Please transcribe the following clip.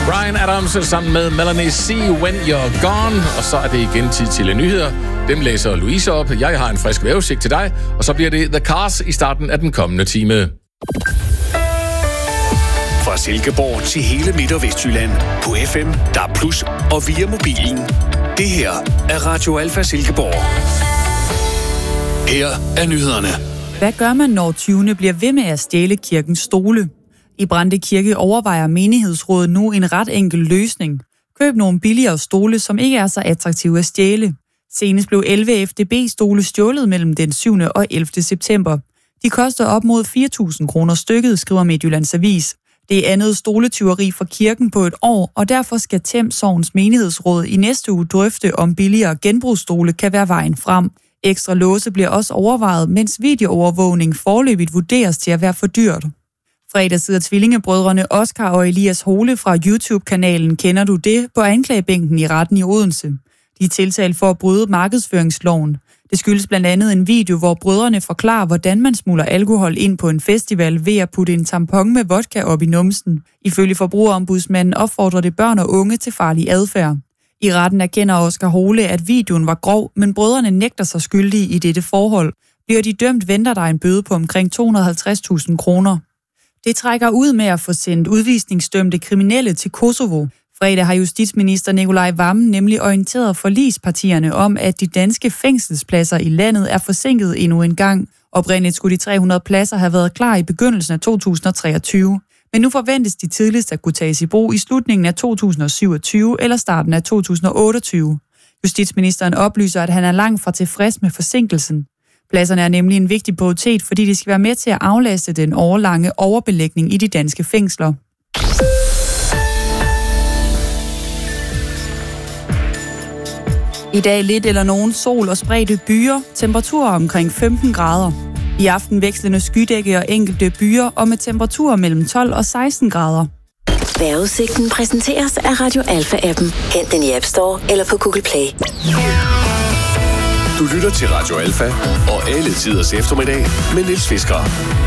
Bryan Adams sammen med Melanie C. When You're Gone. Og så er det igen tid til nyheder. Dem læser Louise op. Jeg har en frisk vejrudsigt til dig. Og så bliver det The Cars i starten af den kommende time. Fra Silkeborg til hele Midt- og Vestjylland. På FM, DAB+, og via mobilen. Det her er Radio Alfa Silkeborg. Her er nyhederne. Hvad gør man, når tyvene bliver ved med at stjæle kirkens stole? I Brande Kirke overvejer menighedsrådet nu en ret enkel løsning. Køb nogle billigere stole, som ikke er så attraktive at stjæle. Senest blev 11 FDB-stole stjålet mellem den 7. og 11. september. De koster op mod 4.000 kroner stykket, skriver Midtjyllands Avis. Det er andet stoletyveri for kirken på et år, og derfor skal Them Sogns menighedsråd i næste uge drøfte, om billigere genbrugsstole kan være vejen frem. Ekstra låse bliver også overvejet, mens videoovervågning foreløbigt vurderes til at være for dyrt. Fredag sidder tvillingebrødrene Oscar og Elias Hole fra YouTube-kanalen Kender du det? På anklagebænken i retten i Odense. De er tiltalt for at bryde markedsføringsloven. Det skyldes blandt andet en video, hvor brødrene forklarer, hvordan man smugler alkohol ind på en festival ved at putte en tampon med vodka op i numsen. Ifølge forbrugerombudsmanden opfordrer det børn og unge til farlig adfærd. I retten erkender Oscar Hole, at videoen var grov, men brødrene nægter sig skyldige i dette forhold. Bliver de dømt, venter der en bøde på omkring 250.000 kroner. Det trækker ud med at få sendt udvisningsdømte kriminelle til Kosovo. Fredag har justitsminister Nikolaj Wammen nemlig orienteret forligspartierne om, at de danske fængselspladser i landet er forsinket endnu en gang. Oprindeligt skulle de 300 pladser have været klar i begyndelsen af 2023. Men nu forventes de tidligst at kunne tages i brug i slutningen af 2027 eller starten af 2028. Justitsministeren oplyser, at han er langt fra tilfreds med forsinkelsen. Pladserne er nemlig en vigtig prioritet, fordi de skal være med til at aflaste den årelange overbelægning i de danske fængsler. I dag lidt eller nogen sol og spredte byer, temperaturer omkring 15 grader. I aften vekslende skydække og enkelte byer, og med temperaturer mellem 12 og 16 grader. Vejrudsigten præsenteres af Radio Alfa-appen. Hent den i App Store eller på Google Play. Du lytter til Radio Alfa og alle tiders eftermiddag med Niels Fisker.